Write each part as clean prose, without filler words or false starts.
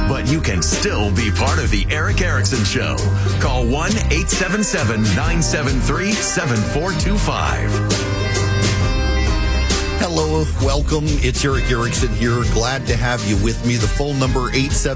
but you can still be part of the Eric Erickson Show. Call 1-877-973-7425. Hello, welcome. It's Eric Erickson here. Glad to have you with me. The phone number,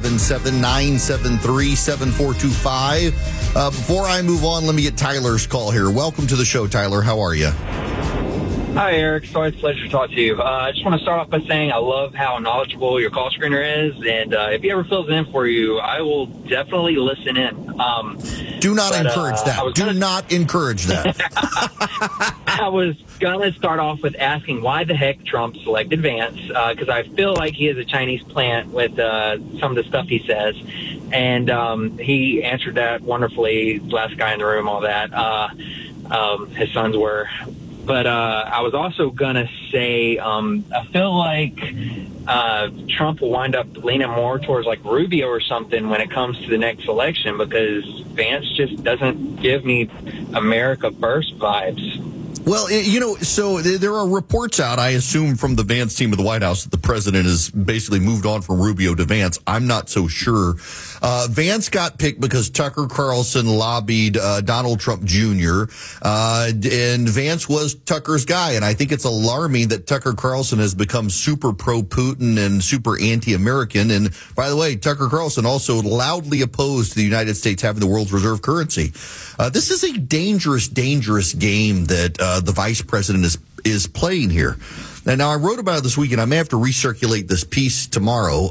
877-973-7425. Before I move on, let me get Tyler's call here. Welcome to the show, Tyler. How are you? Hi, Eric. It's always a pleasure to talk to you. I just want to start off by saying I love how knowledgeable your call screener is, and if he ever fills it in for you, I will definitely listen in. Do not encourage that. Do not encourage that. I was going to start off with asking why the heck Trump selected Vance, because I feel like he is a Chinese plant with some of the stuff he says, and he answered that wonderfully. Last guy in the room, all that. His sons were. But I was also going to say I feel like Trump will wind up leaning more towards like Rubio or something when it comes to the next election, because Vance just doesn't give me America First vibes. Well, so there are reports out, I assume, from the Vance team of the White House that the president has basically moved on from Rubio to Vance. I'm not so sure. Vance got picked because Tucker Carlson lobbied Donald Trump Jr., and Vance was Tucker's guy. And I think it's alarming that Tucker Carlson has become super pro-Putin and super anti-American. And by the way, Tucker Carlson also loudly opposed the United States having the world's reserve currency. This is a dangerous, dangerous game that the vice president is playing here. And now I wrote about it this week, and I may have to recirculate this piece tomorrow.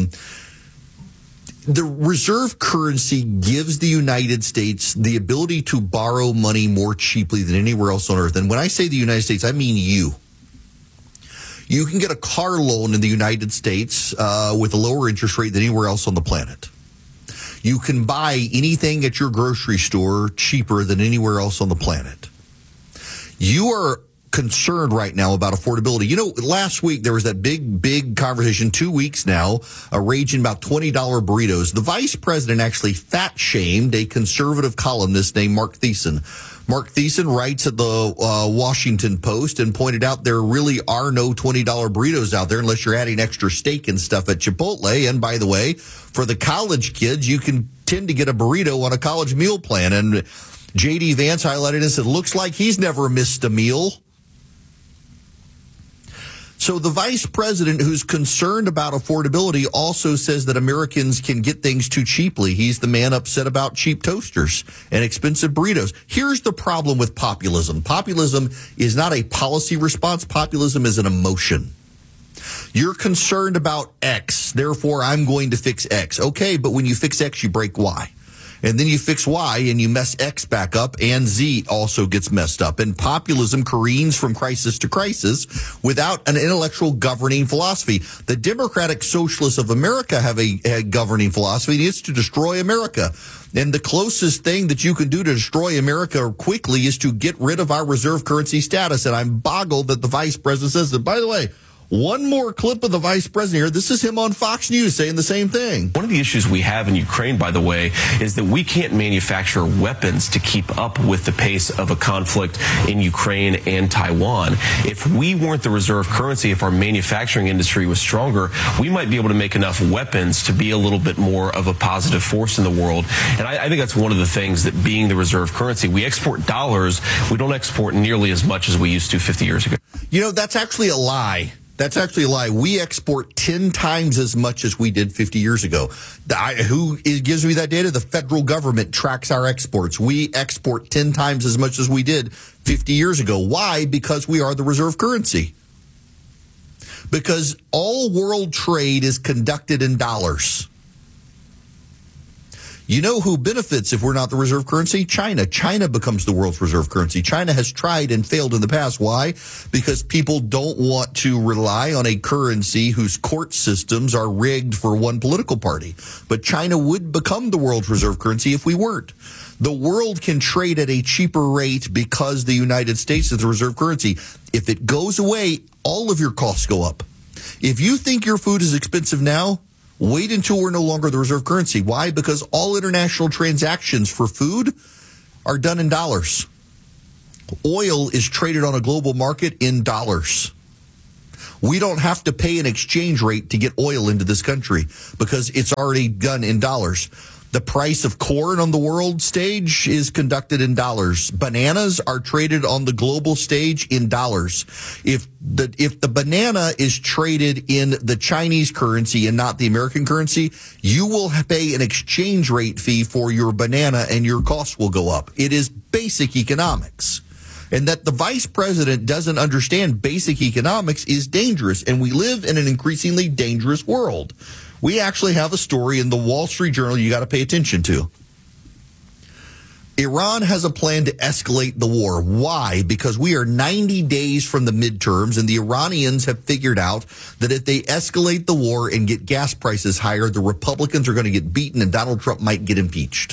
The reserve currency gives the United States the ability to borrow money more cheaply than anywhere else on earth. And when I say the United States, I mean you. You can get a car loan in the United States with a lower interest rate than anywhere else on the planet. You can buy anything at your grocery store cheaper than anywhere else on the planet. You are concerned right now about affordability. Last week there was that big conversation, 2 weeks now, raging about $20 burritos. The vice president actually fat-shamed a conservative columnist named Mark Thiessen. Mark Thiessen writes at the Washington Post and pointed out there really are no $20 burritos out there unless you're adding extra steak and stuff at Chipotle. And by the way, for the college kids, you can tend to get a burrito on a college meal plan. And J.D. Vance highlighted and said, looks like he's never missed a meal. So the vice president, who's concerned about affordability, also says that Americans can get things too cheaply. He's the man upset about cheap toasters and expensive burritos. Here's the problem with populism. Populism is not a policy response. Populism is an emotion. You're concerned about X, therefore I'm going to fix X. Okay, but when you fix X, you break Y. And then you fix Y and you mess X back up, and Z also gets messed up. And populism careens from crisis to crisis without an intellectual governing philosophy. The Democratic Socialists of America have a governing philosophy, and it's to destroy America. And the closest thing that you can do to destroy America quickly is to get rid of our reserve currency status. And I'm boggled that the vice president says that. By the way, one more clip of the vice president here. This is him on Fox News saying the same thing. One of the issues we have in Ukraine, by the way, is that we can't manufacture weapons to keep up with the pace of a conflict in Ukraine and Taiwan. If we weren't the reserve currency, if our manufacturing industry was stronger, we might be able to make enough weapons to be a little bit more of a positive force in the world. And I think that's one of the things that being the reserve currency, we export dollars. We don't export nearly as much as we used to 50 years ago. That's actually a lie. That's actually a lie. We export 10 times as much as we did 50 years ago. Who gives me that data? The federal government tracks our exports. We export 10 times as much as we did 50 years ago. Why? Because we are the reserve currency. Because all world trade is conducted in dollars. You know who benefits if we're not the reserve currency? China. China becomes the world's reserve currency. China has tried and failed in the past. Why? Because people don't want to rely on a currency whose court systems are rigged for one political party. But China would become the world's reserve currency if we weren't. The world can trade at a cheaper rate because the United States is the reserve currency. If it goes away, all of your costs go up. If you think your food is expensive now, wait until we're no longer the reserve currency. Why? Because all international transactions for food are done in dollars. Oil is traded on a global market in dollars. We don't have to pay an exchange rate to get oil into this country because it's already done in dollars. The price of corn on the world stage is conducted in dollars. Bananas are traded on the global stage in dollars. If the banana is traded in the Chinese currency and not the American currency, you will pay an exchange rate fee for your banana and your costs will go up. It is basic economics. And that the vice president doesn't understand basic economics is dangerous. And we live in an increasingly dangerous world. We actually have a story in the Wall Street Journal you got to pay attention to. Iran has a plan to escalate the war. Why? Because we are 90 days from the midterms, and the Iranians have figured out that if they escalate the war and get gas prices higher, the Republicans are going to get beaten and Donald Trump might get impeached.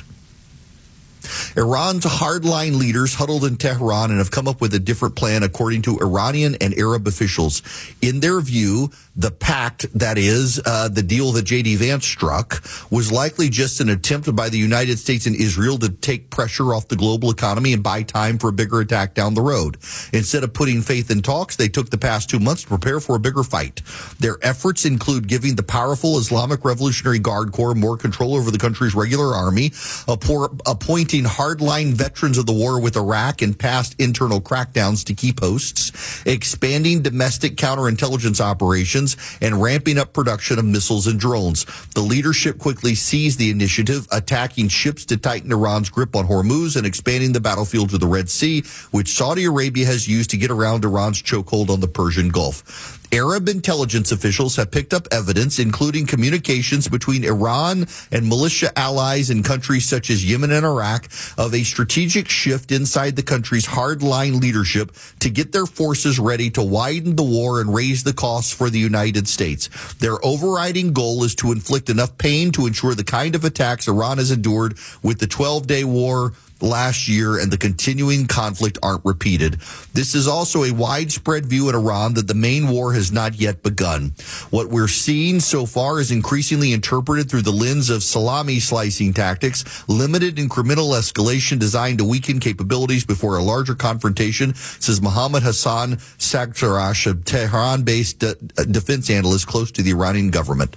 Iran's hardline leaders huddled in Tehran and have come up with a different plan, according to Iranian and Arab officials. In their view, the pact, that is, the deal that J.D. Vance struck, was likely just an attempt by the United States and Israel to take pressure off the global economy and buy time for a bigger attack down the road. Instead of putting faith in talks, they took the past 2 months to prepare for a bigger fight. Their efforts include giving the powerful Islamic Revolutionary Guard Corps more control over the country's regular army, appointing hardline veterans of the war with Iraq and past internal crackdowns to key posts, expanding domestic counterintelligence operations, and ramping up production of missiles and drones. The leadership quickly seized the initiative, attacking ships to tighten Iran's grip on Hormuz and expanding the battlefield to the Red Sea, which Saudi Arabia has used to get around Iran's chokehold on the Persian Gulf. Arab intelligence officials have picked up evidence, including communications between Iran and militia allies in countries such as Yemen and Iraq, of a strategic shift inside the country's hardline leadership to get their forces ready to widen the war and raise the costs for the United States. Their overriding goal is to inflict enough pain to ensure the kind of attacks Iran has endured with the 12-day war last year and the continuing conflict aren't repeated. This is also a widespread view in Iran that the main war has not yet begun. What we're seeing so far is increasingly interpreted through the lens of salami slicing tactics, limited incremental escalation designed to weaken capabilities before a larger confrontation, says Mohammad Hassan Sagtarash, a Tehran-based defense analyst close to the Iranian government.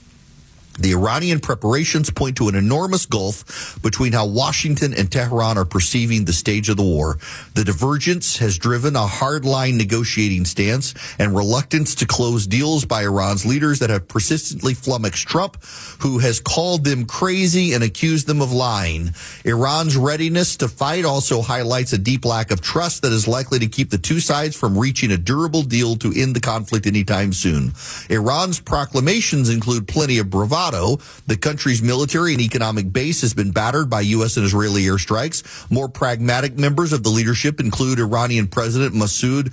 The Iranian preparations point to an enormous gulf between how Washington and Tehran are perceiving the stage of the war. The divergence has driven a hardline negotiating stance and reluctance to close deals by Iran's leaders that have persistently flummoxed Trump, who has called them crazy and accused them of lying. Iran's readiness to fight also highlights a deep lack of trust that is likely to keep the two sides from reaching a durable deal to end the conflict anytime soon. Iran's proclamations include plenty of bravado. The country's military and economic base has been battered by U.S. and Israeli airstrikes. More pragmatic members of the leadership include Iranian President Masoud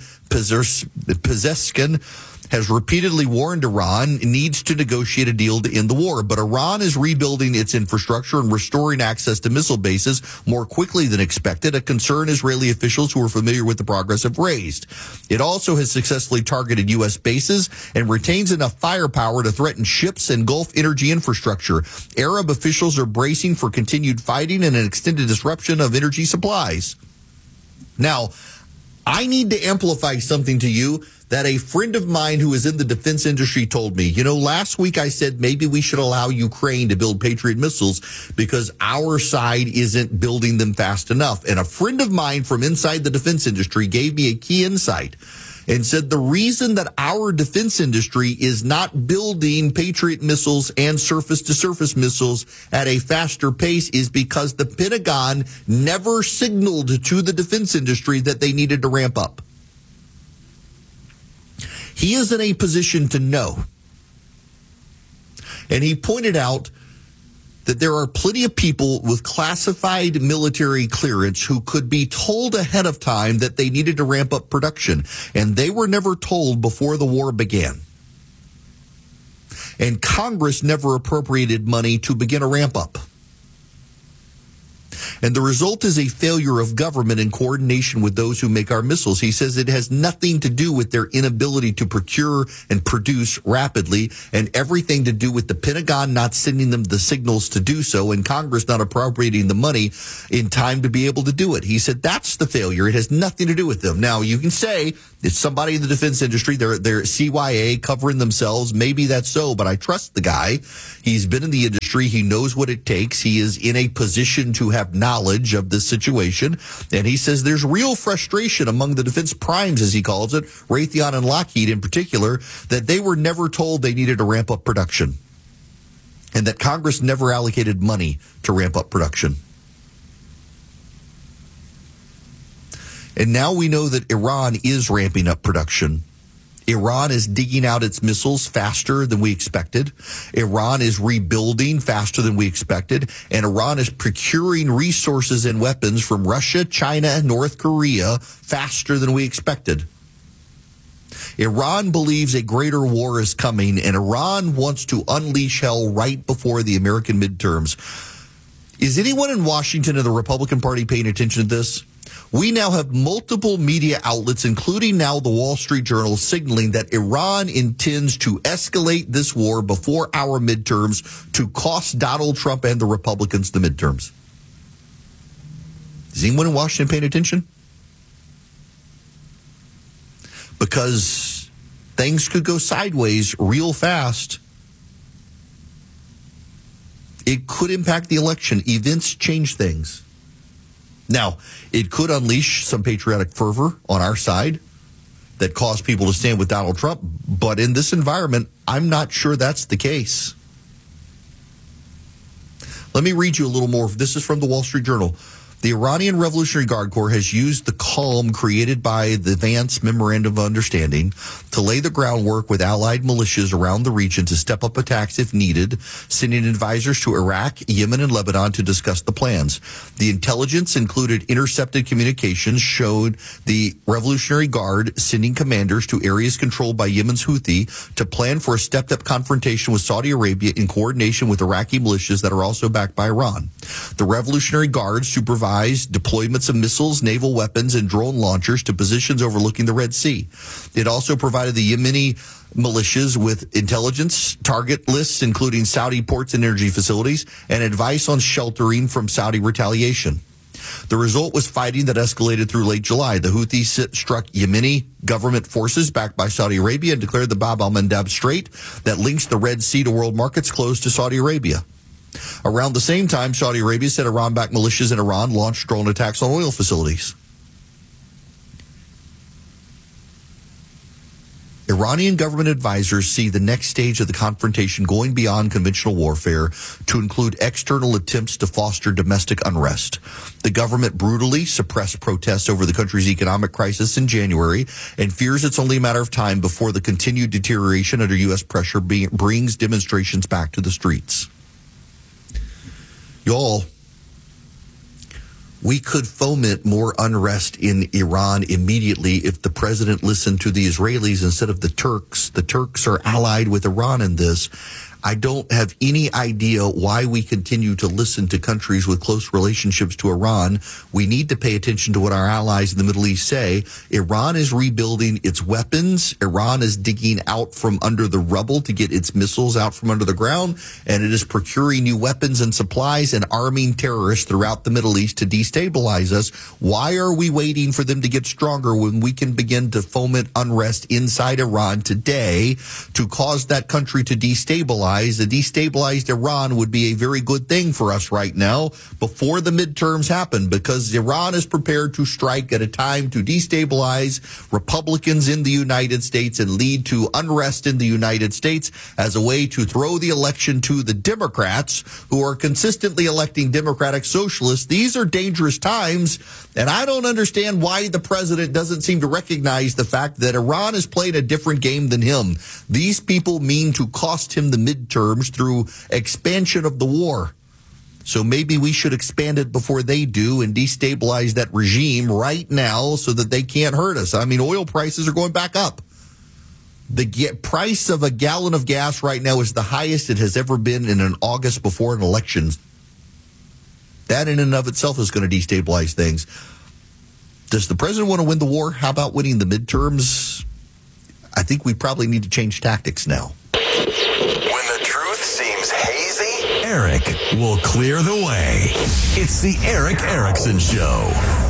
Pezeshkian, has repeatedly warned Iran needs to negotiate a deal to end the war. But Iran is rebuilding its infrastructure and restoring access to missile bases more quickly than expected, a concern Israeli officials who are familiar with the progress have raised. It also has successfully targeted U.S. bases and retains enough firepower to threaten ships and Gulf energy infrastructure. Arab officials are bracing for continued fighting and an extended disruption of energy supplies. Now, I need to amplify something to you that a friend of mine who is in the defense industry told me. You know, last week I said maybe we should allow Ukraine to build Patriot missiles because our side isn't building them fast enough. And a friend of mine from inside the defense industry gave me a key insight and said the reason that our defense industry is not building Patriot missiles and surface-to-surface missiles at a faster pace is because the Pentagon never signaled to the defense industry that they needed to ramp up. He is in a position to know. And he pointed out that there are plenty of people with classified military clearance who could be told ahead of time that they needed to ramp up production, and they were never told before the war began. And Congress never appropriated money to begin a ramp up. And the result is a failure of government in coordination with those who make our missiles. He says it has nothing to do with their inability to procure and produce rapidly, and everything to do with the Pentagon not sending them the signals to do so, and Congress not appropriating the money in time to be able to do it. He said that's the failure. It has nothing to do with them. Now, you can say it's somebody in the defense industry. They're CYA covering themselves. Maybe that's so, but I trust the guy. He's been in the industry. He knows what it takes. He is in a position to have knowledge of this situation. And he says there's real frustration among the defense primes, as he calls it, Raytheon and Lockheed in particular, that they were never told they needed to ramp up production and that Congress never allocated money to ramp up production. And now we know that Iran is ramping up production. Iran is digging out its missiles faster than we expected. Iran is rebuilding faster than we expected. And Iran is procuring resources and weapons from Russia, China, and North Korea faster than we expected. Iran believes a greater war is coming, and Iran wants to unleash hell right before the American midterms. Is anyone in Washington and the Republican Party paying attention to this? We now have multiple media outlets, including now the Wall Street Journal, signaling that Iran intends to escalate this war before our midterms to cost Donald Trump and the Republicans the midterms. Is anyone in Washington paying attention? Because things could go sideways real fast. It could impact the election. Events change things. Now, it could unleash some patriotic fervor on our side that cause people to stand with Donald Trump. But in this environment, I'm not sure that's the case. Let me read you a little more. This is from the Wall Street Journal. The Iranian Revolutionary Guard Corps has used the calm created by the Vance Memorandum of Understanding to lay the groundwork with allied militias around the region to step up attacks if needed, sending advisors to Iraq, Yemen, and Lebanon to discuss the plans. The intelligence included intercepted communications showed the Revolutionary Guard sending commanders to areas controlled by Yemen's Houthi to plan for a stepped-up confrontation with Saudi Arabia in coordination with Iraqi militias that are also backed by Iran. The Revolutionary Guard supervised deployments of missiles, naval weapons, and drone launchers to positions overlooking the Red Sea. It also provided the Yemeni militias with intelligence, target lists, including Saudi ports and energy facilities, and advice on sheltering from Saudi retaliation. The result was fighting that escalated through late July. The Houthis struck Yemeni government forces backed by Saudi Arabia and declared the Bab al-Mandab Strait that links the Red Sea to world markets closed to Saudi Arabia. Around the same time, Saudi Arabia said Iran-backed militias in Iran launched drone attacks on oil facilities. Iranian government advisors see the next stage of the confrontation going beyond conventional warfare to include external attempts to foster domestic unrest. The government brutally suppressed protests over the country's economic crisis in January and fears it's only a matter of time before the continued deterioration under U.S. pressure brings demonstrations back to the streets. Y'all, we could foment more unrest in Iran immediately if the president listened to the Israelis instead of the Turks. The Turks are allied with Iran in this. I don't have any idea why we continue to listen to countries with close relationships to Iran. We need to pay attention to what our allies in the Middle East say. Iran is rebuilding its weapons. Iran is digging out from under the rubble to get its missiles out from under the ground. And it is procuring new weapons and supplies and arming terrorists throughout the Middle East to destabilize us. Why are we waiting for them to get stronger when we can begin to foment unrest inside Iran today to cause that country to destabilize? A destabilized Iran would be a very good thing for us right now before the midterms happen, because Iran is prepared to strike at a time to destabilize Republicans in the United States and lead to unrest in the United States as a way to throw the election to the Democrats, who are consistently electing Democratic socialists. These are dangerous times, and I don't understand why the president doesn't seem to recognize the fact that Iran is playing a different game than him. These people mean to cost him the midterms through expansion of the war. So maybe we should expand it before they do and destabilize that regime right now so that they can't hurt us. I mean, oil prices are going back up. The price of a gallon of gas right now is the highest it has ever been in an August before an election. That in and of itself is going to destabilize things. Does the president want to win the war? How about winning the midterms? I think we probably need to change tactics now. When the truth seems hazy, Eric will clear the way. It's the Eric Erickson Show.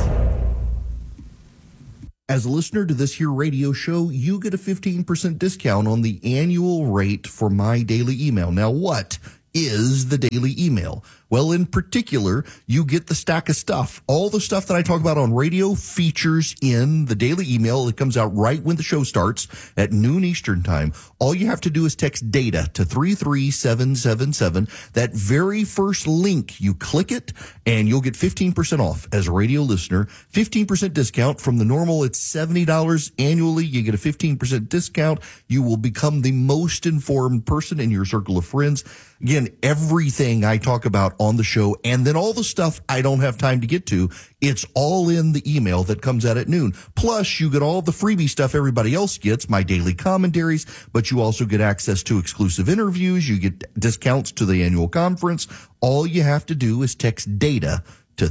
As a listener to this here radio show, you get a 15% discount on the annual rate for my daily email. Now, what is the daily email? Well, in particular, you get the stack of stuff. All the stuff that I talk about on radio features in the daily email. It comes out right when the show starts at noon Eastern time. All you have to do is text DATA to 33777. That very first link, you click it and you'll get 15% off as a radio listener. 15% discount from the normal. It's $70 annually. You get a 15% discount. You will become the most informed person in your circle of friends. Again, everything I talk about on the show, and then all the stuff I don't have time to get to, it's all in the email that comes out at noon. Plus, you get all the freebie stuff everybody else gets, my daily commentaries, but you also get access to exclusive interviews. You get discounts to the annual conference. All you have to do is text DATA to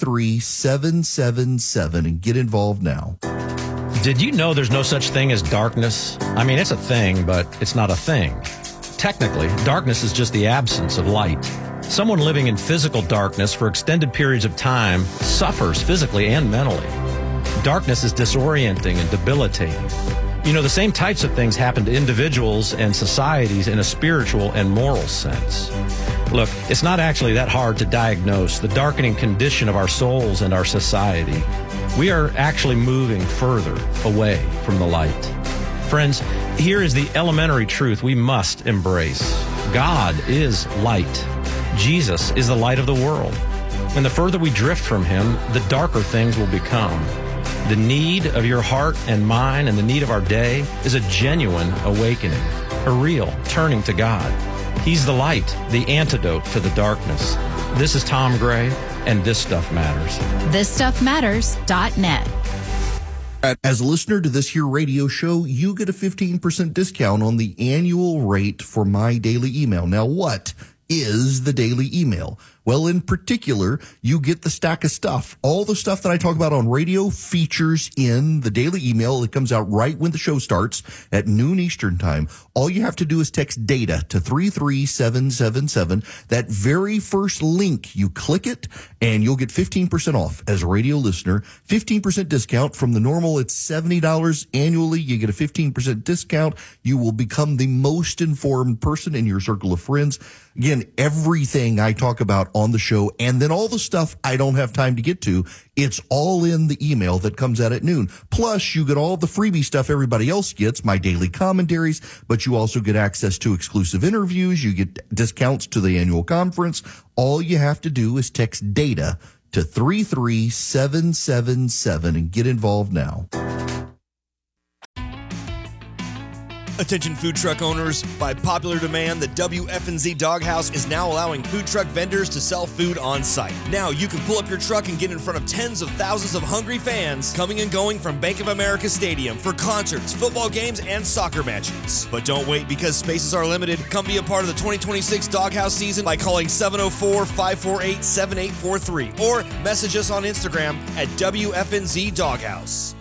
33777 and get involved now. Did you know there's no such thing as darkness? I mean, it's a thing, but it's not a thing. Technically, darkness is just the absence of light. Someone living in physical darkness for extended periods of time suffers physically and mentally. Darkness is disorienting and debilitating. You know, the same types of things happen to individuals and societies in a spiritual and moral sense. Look, it's not actually that hard to diagnose the darkening condition of our souls and our society. We are actually moving further away from the light. Friends, here is the elementary truth we must embrace. God is light. Jesus is the light of the world. And the further we drift from him, the darker things will become. The need of your heart and mine and the need of our day is a genuine awakening, a real turning to God. He's the light, the antidote to the darkness. This is Tom Gray, and This Stuff Matters. ThisStuffMatters.net. As a listener to this here radio show, you get a 15% discount on the annual rate for my daily email. Now, what is the daily email? Well, in particular, you get the stack of stuff. All the stuff that I talk about on radio features in the daily email. It comes out right when the show starts at noon Eastern time. All you have to do is text DATA to 33777. That very first link, you click it and you'll get 15% off as a radio listener. 15% discount from the normal. It's $70 annually. You get a 15% discount. You will become the most informed person in your circle of friends. Again, everything I talk about on the show, and then all the stuff I don't have time to get to, it's all in the email that comes out at noon. Plus, you get all the freebie stuff everybody else gets, my daily commentaries, but you also get access to exclusive interviews. You get discounts to the annual conference. All you have to do is text DATA to 33777 and get involved now. Attention food truck owners, by popular demand, the WFNZ Doghouse is now allowing food truck vendors to sell food on site. Now you can pull up your truck and get in front of tens of thousands of hungry fans coming and going from Bank of America Stadium for concerts, football games, and soccer matches. But don't wait, because spaces are limited. Come be a part of the 2026 Doghouse season by calling 704-548-7843 or message us on Instagram at WFNZ Doghouse.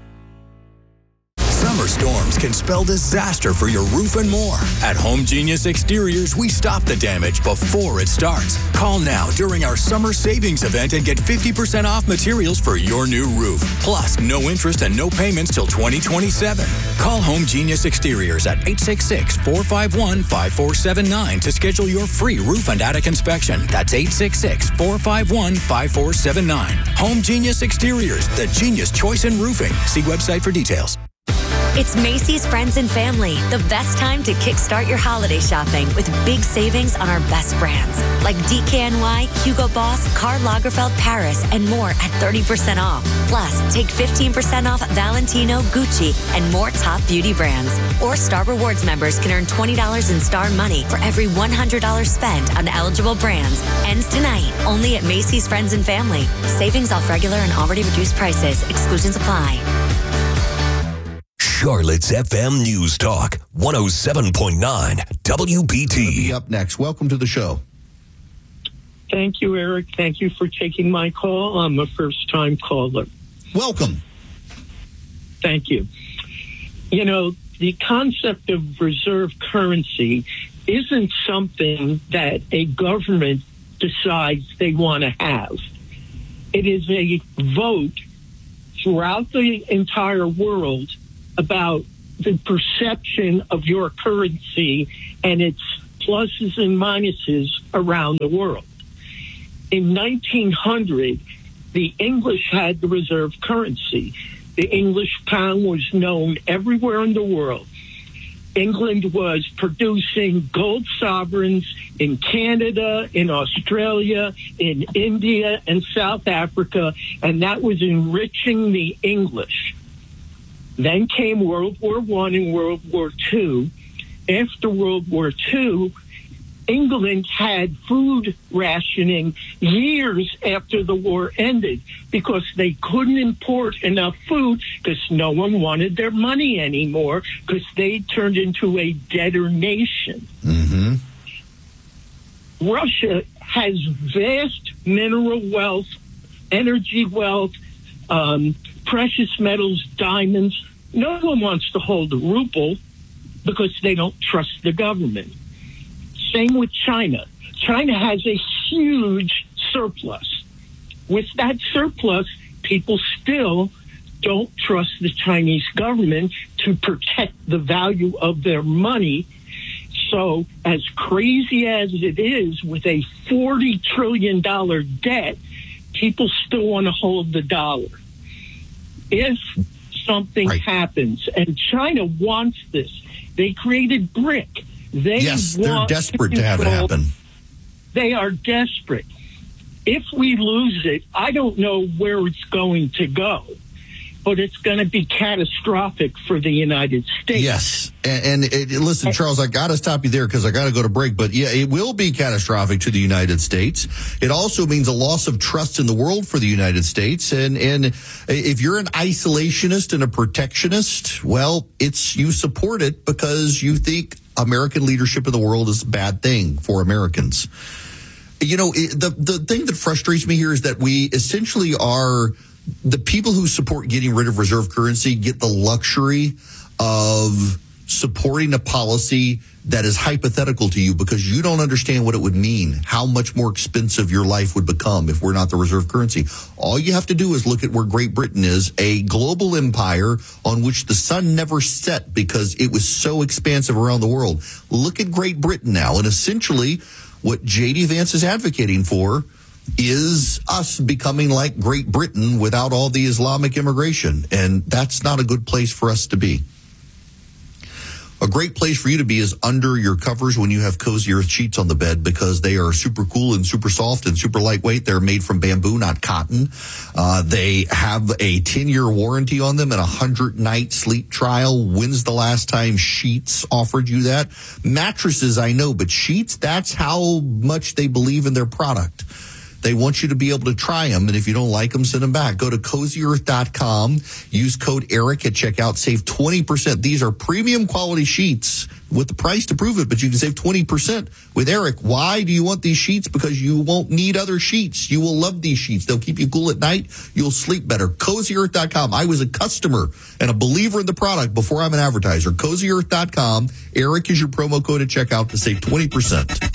Summer storms can spell disaster for your roof and more. At Home Genius Exteriors, we stop the damage before it starts. Call now during our summer savings event and get 50% off materials for your new roof. Plus, no interest and no payments till 2027. Call Home Genius Exteriors at 866-451-5479 to schedule your free roof and attic inspection. That's 866-451-5479. Home Genius Exteriors, the genius choice in roofing. See website for details. It's Macy's Friends and Family, the best time to kickstart your holiday shopping with big savings on our best brands like DKNY, Hugo Boss, Karl Lagerfeld Paris, and more at 30% off. Plus, take 15% off Valentino, Gucci, and more top beauty brands. Or Star Rewards members can earn $20 in Star Money for every $100 spent on eligible brands. Ends tonight, only at Macy's Friends and Family. Savings off regular and already reduced prices. Exclusions apply. Charlotte's FM News Talk, 107.9 WBT. Up next. Welcome to the show. Thank you, Eric. Thank you for taking my call. I'm a first-time caller. Welcome. Thank you. You know, the concept of reserve currency isn't something that a government decides they want to have. It is a vote throughout the entire world about the perception of your currency and its pluses and minuses around the world. In 1900, the English had the reserve currency. The English pound was known everywhere in the world. England was producing gold sovereigns in Canada, in Australia, in India, and South Africa, and that was enriching the English. Then came World War I and World War II. After World War II, England had food rationing years after the war ended because they couldn't import enough food because no one wanted their money anymore because they turned into a debtor nation. Mm-hmm. Russia has vast mineral wealth, energy wealth, precious metals, diamonds. No one wants to hold the ruble because they don't trust the government. Same with China. China has a huge surplus. With that surplus, people still don't trust the Chinese government to protect the value of their money. So as crazy as it is, with a $40 trillion debt, people still want to hold the dollar. If something happens, and China wants this, they created BRIC. They're desperate to have it happen. They are desperate. If we lose it, I don't know where it's going to go, but it's going to be catastrophic for the United States. Yes. And listen, Charles, I got to stop you there because I got to go to break. But yeah, it will be catastrophic to the United States. It also means a loss of trust in the world for the United States. And if you're an isolationist and a protectionist, well, you support it because you think American leadership in the world is a bad thing for Americans. You know, the thing that frustrates me here is that we essentially are the people who support getting rid of reserve currency get the luxury of supporting a policy that is hypothetical to you because you don't understand what it would mean, how much more expensive your life would become if we're not the reserve currency. All you have to do is look at where Great Britain is, a global empire on which the sun never set because it was so expansive around the world. Look at Great Britain now, and essentially what J.D. Vance is advocating for is us becoming like Great Britain without all the Islamic immigration, and that's not a good place for us to be. A great place for you to be is under your covers when you have Cozy Earth sheets on the bed because they are super cool and super soft and super lightweight. They're made from bamboo, not cotton. They have a 10-year warranty on them and a 100-night sleep trial. When's the last time Sheets offered you that? Mattresses, I know, but Sheets, that's how much they believe in their product. They want you to be able to try them, and if you don't like them, send them back. Go to CozyEarth.com. Use code ERIC at checkout. Save 20%. These are premium quality sheets with the price to prove it, but you can save 20% with ERIC. Why do you want these sheets? Because you won't need other sheets. You will love these sheets. They'll keep you cool at night. You'll sleep better. CozyEarth.com. I was a customer and a believer in the product before I'm an advertiser. CozyEarth.com. ERIC is your promo code at checkout to save 20%.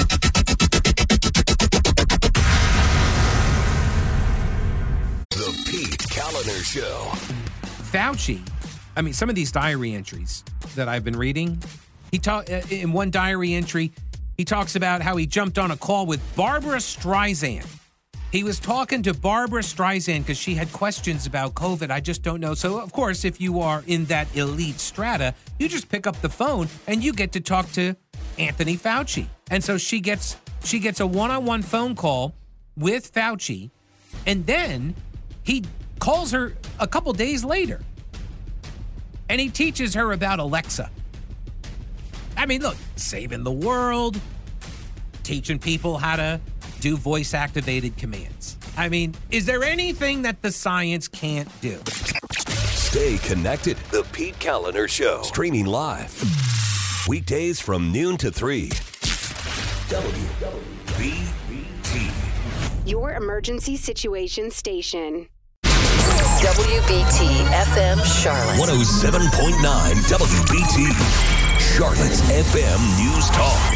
Show. Fauci, I mean, some of these diary entries that I've been reading, in one diary entry, he talks about how he jumped on a call with Barbara Streisand. He was talking to Barbara Streisand because she had questions about COVID. I just don't know. So, of course, if you are in that elite strata, you just pick up the phone and you get to talk to Anthony Fauci. And so she gets a one-on-one phone call with Fauci, and then he calls her a couple days later, and he teaches her about Alexa. I mean, look, saving the world, teaching people how to do voice-activated commands. I mean, is there anything that the science can't do? Stay connected. The Pete Kaliner Show. Streaming live. Weekdays from noon to 3. WBT. your emergency situation station. WBT FM Charlotte. 107.9 WBT. Charlotte's FM News Talk.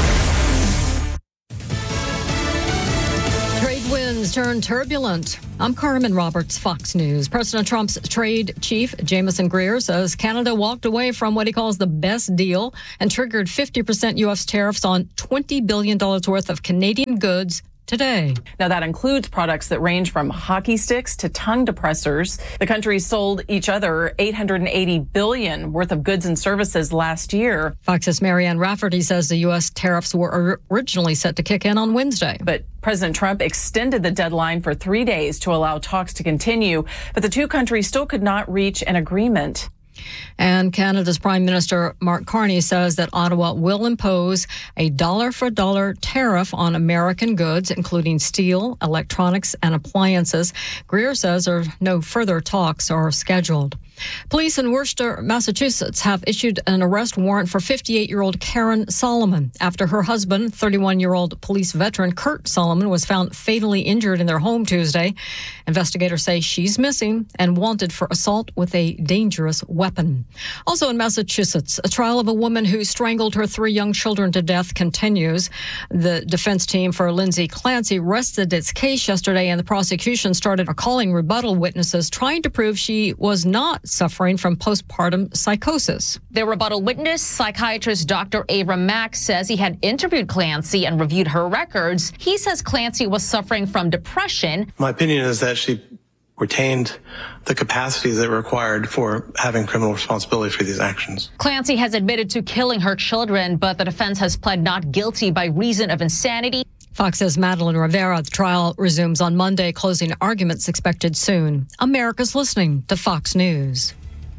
Trade winds turn turbulent. I'm Carmen Roberts, Fox News. President Trump's trade chief, Jamieson Greer, says Canada walked away from what he calls the best deal and triggered 50% U.S. tariffs on $20 billion worth of Canadian goods today. Now, that includes products that range from hockey sticks to tongue depressors. The countries sold each other $880 billion worth of goods and services last year. Fox's Marianne Rafferty says the U.S. tariffs were originally set to kick in on Wednesday. But President Trump extended the deadline for 3 days to allow talks to continue. But the two countries still could not reach an agreement. And Canada's Prime Minister Mark Carney says that Ottawa will impose a dollar-for-dollar tariff on American goods, including steel, electronics, and appliances. Greer says no further talks are scheduled. Police in Worcester, Massachusetts, have issued an arrest warrant for 58-year-old Karen Solomon after her husband, 31-year-old police veteran Kurt Solomon, was found fatally injured in their home Tuesday. Investigators say she's missing and wanted for assault with a dangerous weapon. Also in Massachusetts, a trial of a woman who strangled her 3 young children to death continues. The defense team for Lindsay Clancy rested its case yesterday, and the prosecution started calling rebuttal witnesses, trying to prove she was not suffering from postpartum psychosis. The rebuttal witness, psychiatrist Dr. Abram Mack, says he had interviewed Clancy and reviewed her records. He says Clancy was suffering from depression. My opinion is that she retained the capacities that were required for having criminal responsibility for these actions. Clancy has admitted to killing her children, but the defense has pled not guilty by reason of insanity. Fox's Madeline Rivera. The trial resumes on Monday, closing arguments expected soon. America's listening to Fox News.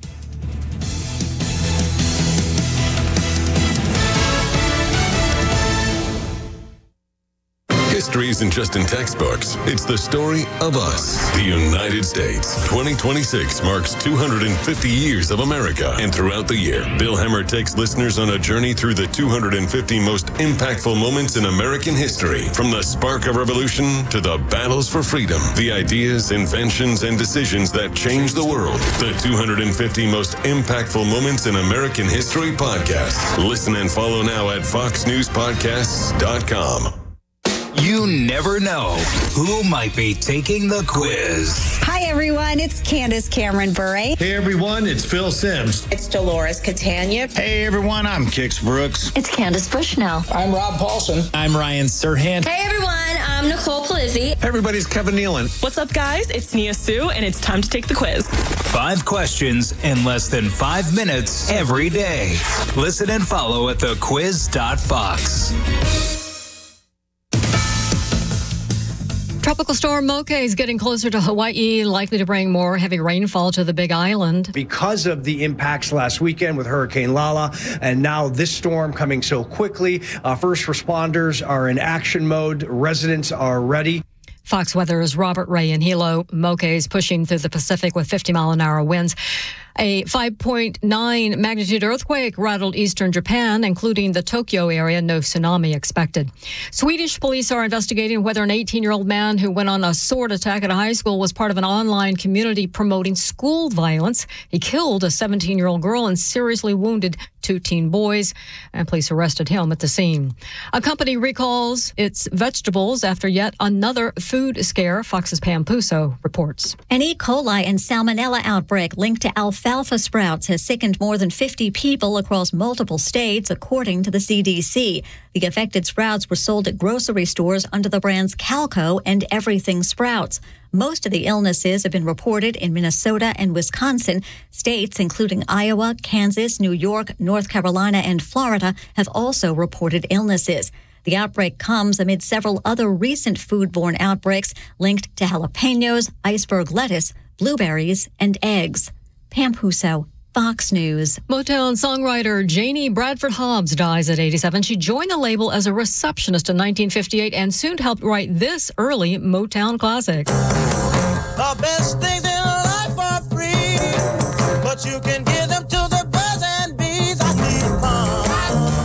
History isn't just in textbooks. It's the story of us, the United States. 2026 marks 250 years of America. And throughout the year, Bill Hemmer takes listeners on a journey through the 250 most impactful moments in American history. From the spark of revolution to the battles for freedom, the ideas, inventions, and decisions that changed the world. The 250 most impactful moments in American history podcast. Listen and follow now at foxnewspodcasts.com. You never know who might be taking the quiz. Hi, everyone. It's Candace Cameron Bure. Hey, everyone. It's Phil Sims. It's Dolores Catania. Hey, everyone. I'm Kix Brooks. It's Candace Bushnell. I'm Rob Paulson. I'm Ryan Serhant. Hey, everyone. I'm Nicole Polizzi. Hey, everybody. It's Kevin Nealon. What's up, guys? It's Nia Sue, and it's time to take the quiz. 5 questions in less than 5 minutes every day. Listen and follow at thequiz.fox. Tropical storm Moke is getting closer to Hawaii, likely to bring more heavy rainfall to the Big Island. Because of the impacts last weekend with Hurricane Lala, and now this storm coming so quickly, first responders are in action mode. Residents are ready. Fox Weather's Robert Ray in Hilo. Moke is pushing through the Pacific with 50-mile-an-hour winds. A 5.9 magnitude earthquake rattled eastern Japan, including the Tokyo area. No tsunami expected. Swedish police are investigating whether an 18-year-old man who went on a sword attack at a high school was part of an online community promoting school violence. He killed a 17-year-old girl and seriously wounded 2 teen boys, and police arrested him at the scene. A company recalls its vegetables after yet another food scare. Fox's Pam Puso reports. An E. coli and salmonella outbreak linked to alfalfa sprouts has sickened more than 50 people across multiple states, according to the CDC. The affected sprouts were sold at grocery stores under the brands Calco and Everything Sprouts. Most of the illnesses have been reported in Minnesota and Wisconsin. States including Iowa, Kansas, New York, North Carolina, and Florida have also reported illnesses. The outbreak comes amid several other recent foodborne outbreaks linked to jalapenos, iceberg lettuce, blueberries, and eggs. Pam Puso, Fox News. Motown songwriter Janie Bradford Hobbs dies at 87. She joined the label as a receptionist in 1958 and soon helped write this early Motown classic. The best things in life are free, but you can give them to the birds and bees. I need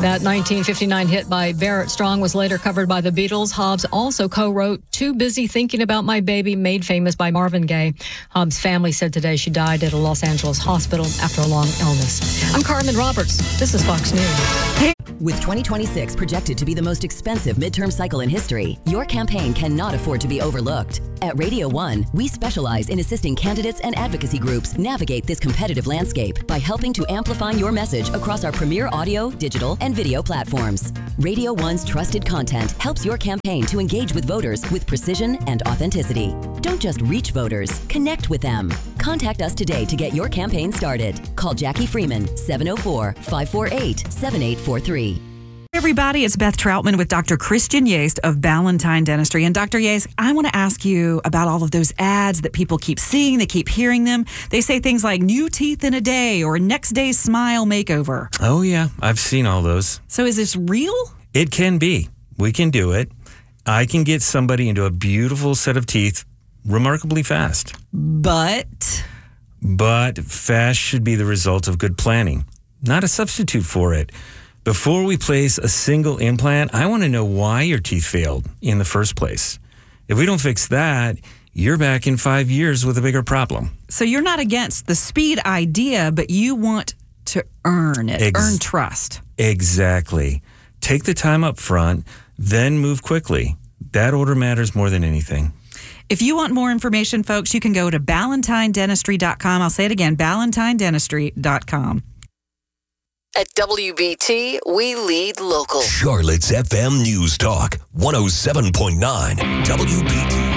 That 1959 hit by Barrett Strong was later covered by the Beatles. Hobbs also co-wrote Too Busy Thinking About My Baby, made famous by Marvin Gaye. Hobbs' family said today she died at a Los Angeles hospital after a long illness. I'm Carmen Roberts. This is Fox News. With 2026 projected to be the most expensive midterm cycle in history, your campaign cannot afford to be overlooked. At Radio 1, we specialize in assisting candidates and advocacy groups navigate this competitive landscape by helping to amplify your message across our premier audio, digital, and video platforms. Radio 1's trusted content helps your campaign to engage with voters with precision and authenticity. Don't just reach voters, connect with them. Contact us today to get your campaign started. Call Jackie Freeman, 704-548-7843. Hey everybody, it's Beth Troutman with Dr. Christian Yates of Ballantine Dentistry. And Dr. Yates, I want to ask you about all of those ads that people keep seeing, they keep hearing them. They say things like new teeth in a day or next day smile makeover. Oh yeah, I've seen all those. So is this real? It can be. We can do it. I can get somebody into a beautiful set of teeth remarkably fast. But fast should be the result of good planning, not a substitute for it. Before we place a single implant, I want to know why your teeth failed in the first place. If we don't fix that, you're back in 5 years with a bigger problem. So you're not against the speed idea, but you want to earn it, earn trust. Exactly. Take the time up front, then move quickly. That order matters more than anything. If you want more information, folks, you can go to BallantineDentistry.com. I'll say it again, BallantineDentistry.com. At WBT, we lead local. Charlotte's FM News Talk, 107.9 WBT.